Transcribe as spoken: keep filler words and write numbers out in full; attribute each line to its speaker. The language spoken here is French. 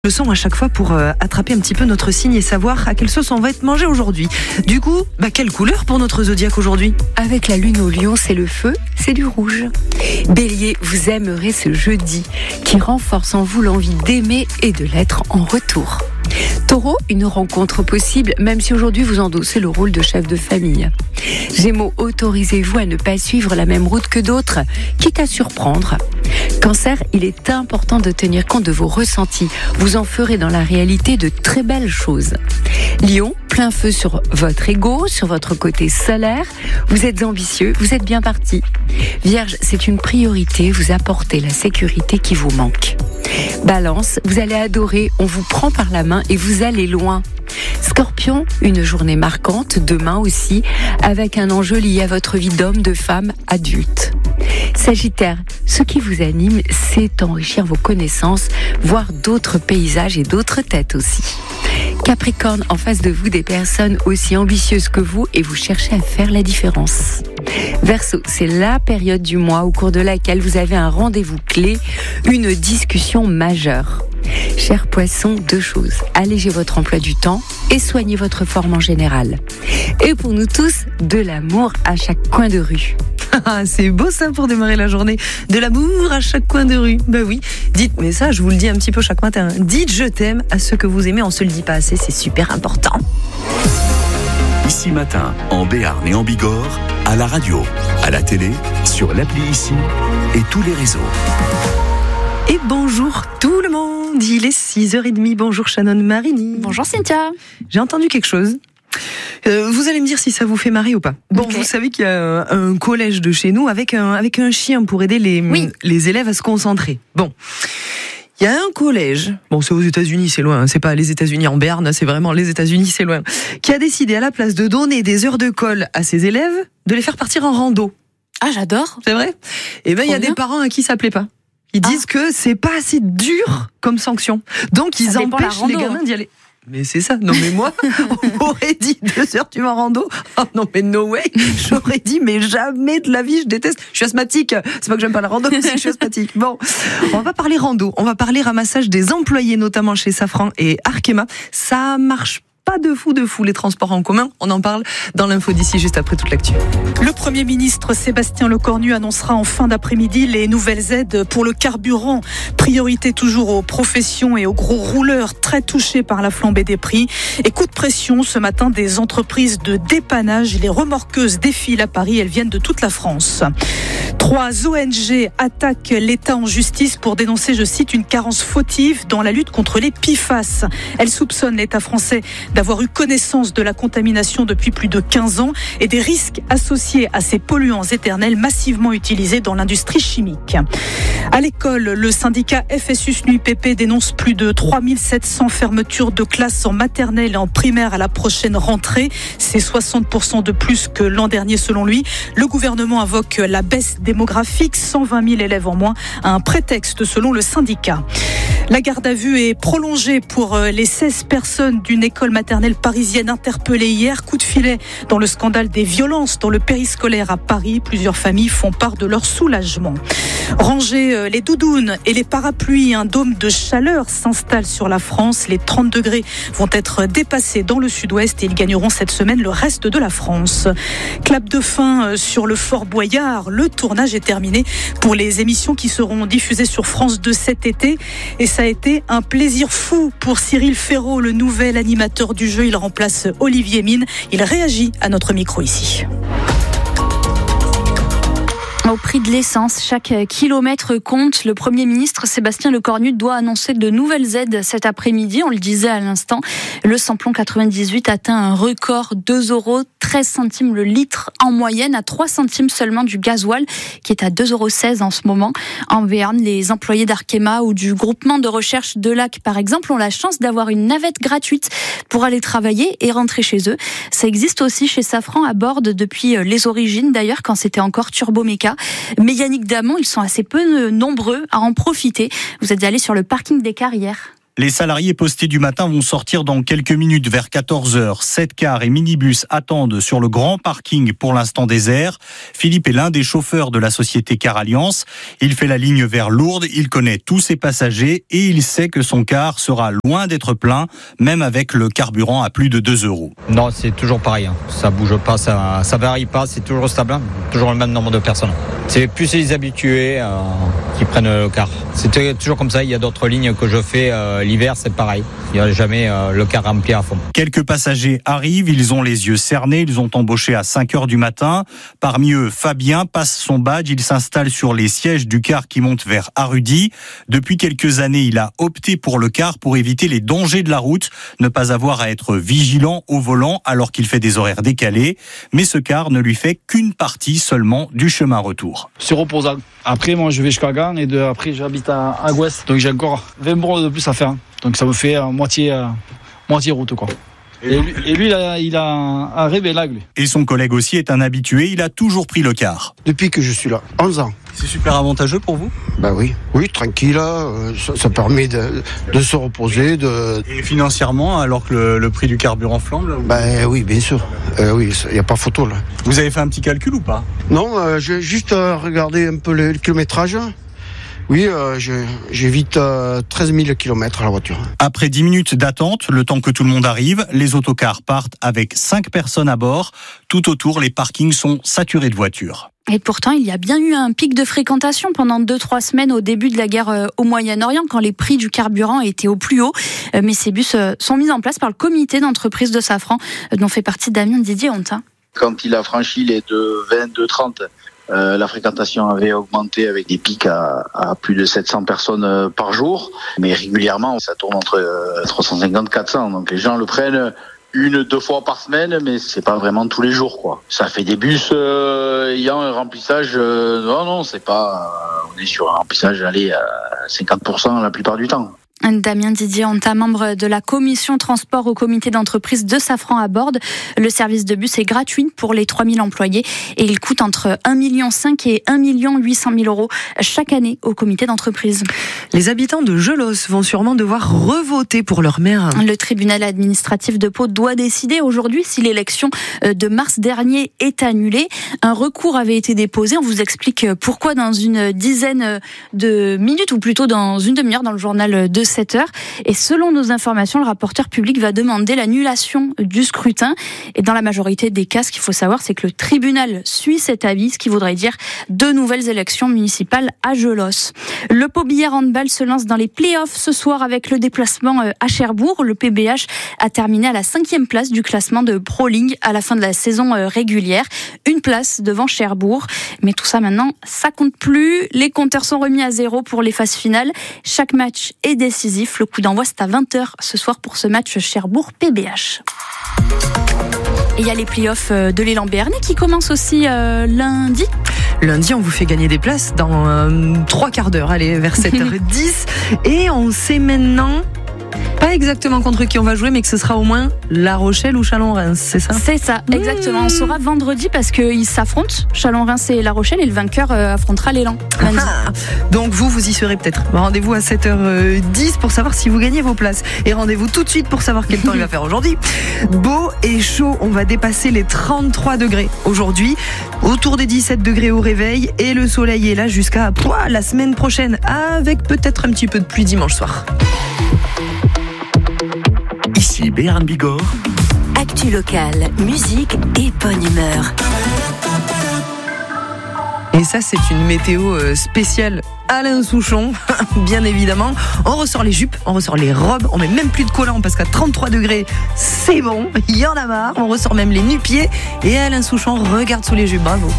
Speaker 1: Le son à chaque fois pour euh, attraper un petit peu notre signe et savoir à quelle sauce on va être mangé aujourd'hui. Du coup, bah, quelle couleur pour notre zodiaque aujourd'hui ?
Speaker 2: Avec la lune au lion, c'est le feu, c'est du rouge. Bélier, vous aimerez ce jeudi qui renforce en vous l'envie d'aimer et de l'être en retour. Taureau, une rencontre possible, même si aujourd'hui vous endossez le rôle de chef de famille. Gémeaux, autorisez-vous à ne pas suivre la même route que d'autres, quitte à surprendre. Cancer, il est important de tenir compte de vos ressentis. Vous en ferez dans la réalité de très belles choses. Lion, plein feu sur votre ego, sur votre côté solaire. Vous êtes ambitieux, vous êtes bien parti. Vierge, c'est une priorité, vous apportez la sécurité qui vous manque. Balance, vous allez adorer, on vous prend par la main et vous allez loin. Scorpion, une journée marquante, demain aussi, avec un enjeu lié à votre vie d'homme, de femme, adulte. Sagittaire, ce qui vous anime, c'est enrichir vos connaissances, voir d'autres paysages et d'autres têtes aussi. Capricorne, en face de vous, des personnes aussi ambitieuses que vous et vous cherchez à faire la différence. Verseau, c'est la période du mois au cours de laquelle vous avez un rendez-vous clé, une discussion majeure. Chers poissons, deux choses. Allégez votre emploi du temps et soignez votre forme en général. Et pour nous tous, de l'amour à chaque coin de rue.
Speaker 1: C'est beau ça pour démarrer la journée. De l'amour à chaque coin de rue. Bah oui, dites, mais ça je vous le dis un petit peu chaque matin. Dites je t'aime à ceux que vous aimez, on se le dit pas assez, c'est super important.
Speaker 3: Ici Matin, en Béarn et en Bigorre, à la radio, à la télé, sur l'appli Ici et tous les réseaux.
Speaker 1: Et bonjour tout le monde, il est six heures trente, bonjour Shannon Marini.
Speaker 4: Bonjour Cynthia.
Speaker 1: J'ai entendu quelque chose. Euh, vous allez me dire si ça vous fait marrer ou pas. Bon, okay. Vous savez qu'il y a un, un collège de chez nous avec un, avec un chien pour aider les, oui. les élèves à se concentrer. Bon. Il y a un collège, bon c'est aux États-Unis, c'est loin, c'est pas les États-Unis en Béarn, c'est vraiment les États-Unis, c'est loin, qui a décidé à la place de donner des heures de colle à ses élèves, de les faire partir en rando.
Speaker 4: Ah j'adore.
Speaker 1: C'est vrai ? Et ben il y a bien. Des parents à qui ça plaît pas. Ils ah. disent que c'est pas assez dur comme sanction. Donc ils empêchent rando, les gamins d'y aller. Mais c'est ça, non mais moi, on m'aurait dit deux heures tu vas en rando. Oh non mais no way, j'aurais dit mais jamais de la vie, je déteste, je suis asthmatique. C'est pas que j'aime pas la rando, c'est que je suis asthmatique. Bon, on va parler rando, on va parler ramassage des employés, notamment chez Safran et Arkema. Ça marche pas de fou de fou les transports en commun, on en parle dans l'info d'ici juste après toute l'actu.
Speaker 5: Le Premier ministre Sébastien Lecornu annoncera en fin d'après-midi les nouvelles aides pour le carburant. Priorité toujours aux professions et aux gros rouleurs très touchés par la flambée des prix. Et coup de pression ce matin des entreprises de dépannage. Les remorqueuses défilent à Paris, elles viennent de toute la France. Trois O N G attaquent l'État en justice pour dénoncer, je cite, une carence fautive dans la lutte contre les P F A S. Elles soupçonnent l'État français d'avoir eu connaissance de la contamination depuis plus de quinze ans et des risques associés à ces polluants éternels massivement utilisés dans l'industrie chimique. À l'école, le syndicat F S U S N U I P P dénonce plus de trois mille sept cents fermetures de classes en maternelle et en primaire à la prochaine rentrée. C'est soixante pour cent de plus que l'an dernier selon lui. Le gouvernement invoque la baisse démographique, cent vingt mille élèves en moins, à un prétexte selon le syndicat. La garde à vue est prolongée pour les seize personnes d'une école maternelle parisienne interpellées hier. Coup de filet dans le scandale des violences dans le périscolaire à Paris. Plusieurs familles font part de leur soulagement. Ranger les doudounes et les parapluies, un dôme de chaleur s'installe sur la France. Les trente degrés vont être dépassés dans le sud-ouest et ils gagneront cette semaine le reste de la France. Clap de fin sur le Fort Boyard. Le tournage est terminé pour les émissions qui seront diffusées sur France deux cet été. Et ça a été un plaisir fou pour Cyril Ferraud, le nouvel animateur du jeu. Il remplace Olivier Mine. Il réagit à notre micro ici.
Speaker 4: Au prix de l'essence, chaque kilomètre compte. Le Premier ministre Sébastien Lecornu doit annoncer de nouvelles aides cet après-midi. On le disait à l'instant, le samplon quatre-vingt-dix-huit atteint un record, deux euros treize centimes le litre en moyenne, à trois centimes seulement du gasoil qui est à deux euros seize en ce moment. En Béarn, les employés d'Arkema ou du groupement de recherche de Lac, par exemple, ont la chance d'avoir une navette gratuite pour aller travailler et rentrer chez eux. Ça existe aussi chez Safran à Borde depuis les origines, d'ailleurs, quand c'était encore Turboméca. Mais Yannick Damon, ils sont assez peu nombreux à en profiter. Vous êtes allé sur le parking des Cars hier.
Speaker 6: Les salariés postés du matin vont sortir dans quelques minutes vers quatorze heures. Sept cars et minibus attendent sur le grand parking pour l'instant désert. Philippe est l'un des chauffeurs de la société Car Alliance. Il fait la ligne vers Lourdes, il connaît tous ses passagers et il sait que son car sera loin d'être plein, même avec le carburant à plus de deux euros.
Speaker 7: Non, c'est toujours pareil. Hein. Ça bouge pas, ça, ça varie pas, c'est toujours stable. Hein. Toujours le même nombre de personnes. C'est plus les habitués euh, qui prennent le car. C'est toujours comme ça. Il y a d'autres lignes que je fais euh, l'hiver, c'est pareil. Il n'y a jamais euh, le car rempli à fond.
Speaker 6: Quelques passagers arrivent, ils ont les yeux cernés, ils ont embauché à cinq heures du matin. Parmi eux, Fabien passe son badge, il s'installe sur les sièges du car qui monte vers Arudy. Depuis quelques années, il a opté pour le car pour éviter les dangers de la route, ne pas avoir à être vigilant au volant alors qu'il fait des horaires décalés. Mais ce car ne lui fait qu'une partie seulement du chemin retour.
Speaker 8: C'est reposant. Après, moi, je vais jusqu'à Gand et de, après, j'habite à, à Gouest. Donc, j'ai encore vingt bornes de plus à faire. Donc, ça me fait euh, moitié, euh, moitié route, quoi. Et lui, et lui il a, il a un Rébélag, lui.
Speaker 6: Et son collègue aussi est un habitué, il a toujours pris le car.
Speaker 9: Depuis que je suis là, onze ans.
Speaker 6: C'est super avantageux pour vous ?
Speaker 9: Ben oui, oui, tranquille, euh, ça, ça permet de, de se reposer. De...
Speaker 6: Et financièrement, alors que le, le prix du carburant flambe là, vous...
Speaker 9: Ben oui, bien sûr. Euh, oui, il n'y a pas photo là.
Speaker 6: Vous avez fait un petit calcul ou pas ?
Speaker 9: Non, euh, j'ai juste euh, regardé un peu le, le kilométrage. Oui, euh, j'évite euh, treize mille kilomètres à la voiture.
Speaker 6: Après dix minutes d'attente, le temps que tout le monde arrive, les autocars partent avec cinq personnes à bord. Tout autour, les parkings sont saturés de voitures.
Speaker 4: Et pourtant, il y a bien eu un pic de fréquentation pendant deux trois semaines au début de la guerre au Moyen-Orient, quand les prix du carburant étaient au plus haut. Mais ces bus sont mis en place par le comité d'entreprise de Safran, dont fait partie Damien Didier-Hontin.
Speaker 10: Quand il a franchi les de vingt-deux trente, Euh, la fréquentation avait augmenté avec des pics à, à plus de sept cents personnes euh, par jour. Mais régulièrement, ça tourne entre euh, trois cent cinquante et quatre cents. Donc les gens le prennent une, deux fois par semaine, mais c'est pas vraiment tous les jours, quoi. Ça fait des bus euh, ayant un remplissage... Euh, non, non, c'est pas... Euh, on est sur un remplissage, allez, à cinquante pour cent la plupart du temps.
Speaker 4: Damien Didier-Hontin, membre de la commission transport au comité d'entreprise de Safran à Borde. Le service de bus est gratuit pour les trois mille employés et il coûte entre un virgule cinq million et un million huit cent mille euros chaque année au comité d'entreprise.
Speaker 1: Les habitants de Gelos vont sûrement devoir revoter pour leur maire.
Speaker 4: Le tribunal administratif de Pau doit décider aujourd'hui si l'élection de mars dernier est annulée. Un recours avait été déposé. On vous explique pourquoi dans une dizaine de minutes, ou plutôt dans une demi-heure dans le journal de sept heures. Et selon nos informations, le rapporteur public va demander l'annulation du scrutin. Et dans la majorité des cas, ce qu'il faut savoir, c'est que le tribunal suit cet avis, ce qui voudrait dire deux nouvelles élections municipales à Gelos. Le Pau Billard Handball se lance dans les play-offs ce soir avec le déplacement à Cherbourg. Le P B H a terminé à la cinquième place du classement de Pro League à la fin de la saison régulière. Une place devant Cherbourg. Mais tout ça maintenant, ça compte plus. Les compteurs sont remis à zéro pour les phases finales. Chaque match est décisif. Le coup d'envoi, c'est à vingt heures ce soir pour ce match Cherbourg-P B H. Et il y a les playoffs de l'élan béarnais qui commencent aussi euh, lundi.
Speaker 1: Lundi, on vous fait gagner des places dans euh, trois quarts d'heure, allez, vers sept heures dix. Et on sait maintenant... pas exactement contre qui on va jouer, mais que ce sera au moins La Rochelle ou Chalon-Reims, c'est ça ?
Speaker 4: C'est ça, exactement. Mmh. On saura vendredi parce qu'ils s'affrontent, Chalon-Reims et La Rochelle, et le vainqueur affrontera l'élan lundi.
Speaker 1: Ah, donc vous, vous y serez peut-être. Rendez-vous à sept heures dix pour savoir si vous gagnez vos places. Et rendez-vous tout de suite pour savoir quel temps il va faire aujourd'hui. Beau et chaud, on va dépasser les trente-trois degrés aujourd'hui. Autour des dix-sept degrés au réveil. Et le soleil est là jusqu'à pouah, la semaine prochaine, avec peut-être un petit peu de pluie dimanche soir.
Speaker 3: Ici Béarn Bigorre.
Speaker 2: Actu locale, musique et bonne humeur.
Speaker 1: Et ça, c'est une météo spéciale Alain Souchon, bien évidemment. On ressort les jupes, on ressort les robes, on met même plus de collants parce qu'à trente-trois degrés, c'est bon, il y en a marre. On ressort même les nu-pieds et Alain Souchon regarde sous les jupes, bravo.